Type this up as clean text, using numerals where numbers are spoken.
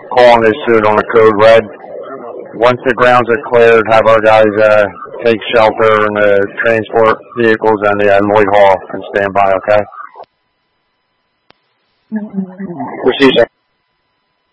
calling this suit on the code red. Once the grounds are cleared, have our guys take shelter in the transport vehicles and the Lloyd Hall and stand by, okay? Receive, sir.